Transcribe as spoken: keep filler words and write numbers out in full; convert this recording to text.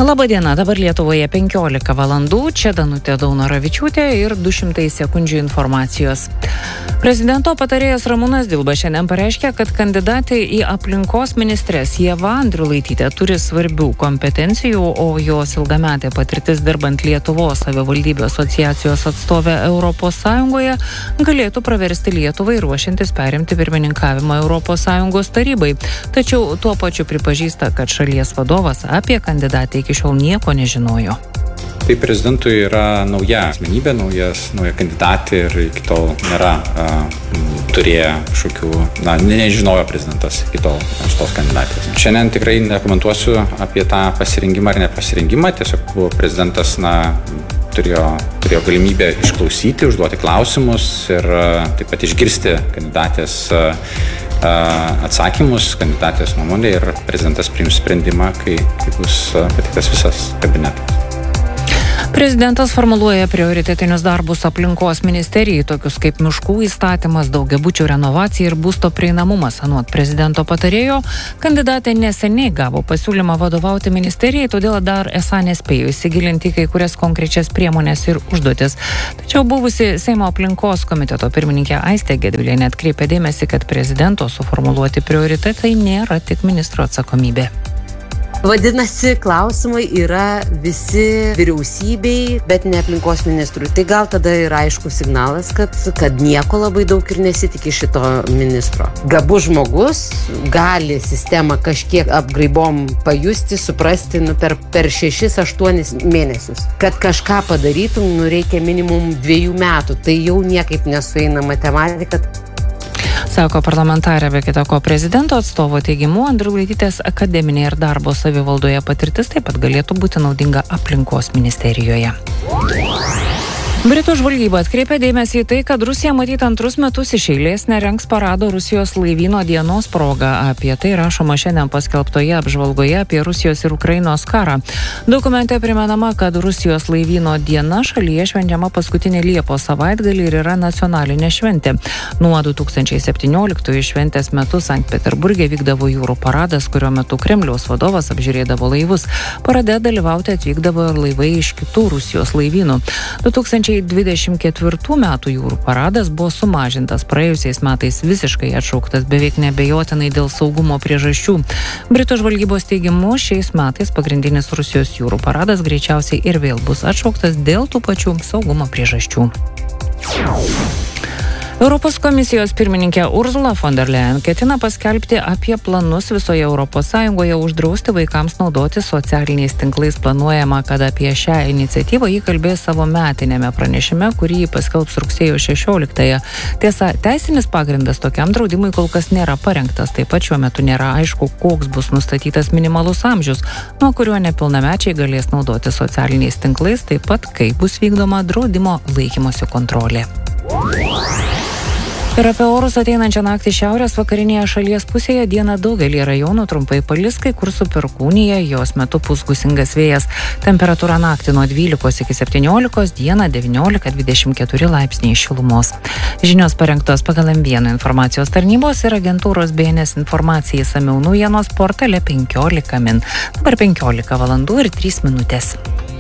Labadiena, dabar Lietuvoje penkiolika valandų, čia Danutė Daunoravičiūtė ir du šimtai sekundžių informacijos. Prezidento patarėjas Ramūnas Dilba šiandien pareiškė, kad kandidatė į aplinkos ministres Ieva Andriulaitytė turi svarbių kompetencijų, o jos ilgametė patirtis dirbant Lietuvos savivaldybių asociacijos atstovę Europos Sąjungoje galėtų praversti Lietuvai ruošiantis perimti pirmininkavimą Europos Sąjungos tarybai. Tačiau tuo pačiu pripažįsta, kad šalies vadovas apie kandidatę iki šiol nieko nežinojo. Tai prezidentui yra nauja asmenybė, naujas, nauja kandidatė ir iki tol nėra a, turėję kažkokių, na, nežinojo prezidentas iki tol šitos kandidatės. Šiandien tikrai nekomentuosiu apie tą pasirinkimą ar nepasirinkimą, tiesiog buvo prezidentas, na, turėjo, turėjo galimybę išklausyti, užduoti klausimus ir a, taip pat išgirsti kandidatės a, a, atsakymus, kandidatės nuomonę ir prezidentas priims sprendimą, kai, kai bus pateiktas visas kabinetas. Prezidentas formuluoja prioritetinius darbus aplinkos ministerijai, tokius kaip miškų įstatymas, daugiabučių renovacija ir būsto prieinamumas. Anot prezidento patarėjo, kandidatė neseniai gavo pasiūlymą vadovauti ministerijai, todėl dar esą nespėjo įsigilinti kai kurias konkrečias priemonės ir užduotis. Tačiau buvusi Seimo aplinkos komiteto pirmininkė Aistė Gedvilienė atkreipė dėmesį, kad prezidento suformuluoti prioritetai nėra tik ministro atsakomybė. Vadinasi, klausimai yra visi vyriausybei, bet ne aplinkos ministrui. Tai gal tada yra aiškus signalas, kad, kad nieko labai daug ir nesitikė šito ministro. Gabus žmogus gali sistemą kažkiek apgraibom pajusti, suprasti nu, per, per šešis aštuonis mėnesius. Kad kažką padarytum, nu, reikia minimum dviejų metų. Tai jau niekaip nesueina matematika. Sako parlamentarė, be kita ko prezidento atstovo teigimu, Andriulaitytės akademinė ir darbo savivaldoje patirtis taip pat galėtų būti naudinga aplinkos ministerijoje. Britų žvalgyba atkreipė dėmesį į tai, kad Rusija matyt antrus metus iš eilės nerengs parado Rusijos laivyno dienos proga. Apie tai rašoma šiandien paskelbtoje apžvalgoje apie Rusijos ir Ukrainos karą. Dokumente primenama, kad Rusijos laivyno diena šalyje švenčiama paskutinį Liepos savaitgalį ir yra nacionalinė šventė. Nuo du tūkstančiai septynioliktųjų šventės metu Sankt Peterburge vykdavo jūrų paradas, kurio metu Kremliaus vadovas apžiūrėdavo laivus. Parade dalyvauti atvykdavo ir laivai iš kitų Rusijos laivynų. du tūkstančiai dvidešimt ketvirtų metų jūrų paradas buvo sumažintas, praėjusiais metais visiškai atšauktas, beveik neabejotinai dėl saugumo priežasčių. Britų žvalgybos teigimu, šiais metais pagrindinis Rusijos jūrų paradas greičiausiai ir vėl bus atšauktas dėl tų pačių saugumo priežasčių. Europos komisijos pirmininkė Ursula von der Leyen ketina paskelbti apie planus visoje Europos Sąjungoje uždrausti vaikams naudoti socialiniais tinklais. Planuojama, kad apie šią iniciatyvą ji kalbės savo metinėme pranešime, kurį ji paskelbs rugsėjo šešioliktąją. Tiesa, teisinis pagrindas tokiam draudimui kol kas nėra parengtas. Taip pat šiuo metu nėra aišku, koks bus nustatytas minimalus amžius, nuo kurio nepilnamečiai galės naudoti socialiniais tinklais, taip pat kaip bus vykdoma draudimo laikymosi kontrolė. Ir apie orus ateinančią naktį šiaurės vakarinėje šalies pusėje dieną daugelį rajonų trumpai palis, kai kur su perkūnija, jos metu pūs gūsingas vėjas. Temperatūra naktį nuo dvylikos iki septyniolikos, dieną devyniolika dvidešimt keturi laipsniai šilumos. Žinios parengtos pagal M vieną informacijos tarnybos ir agentūros B N S informacijai išsamiau naujienos portale penkiolika min. Dabar penkiolika valandų ir trys minutės.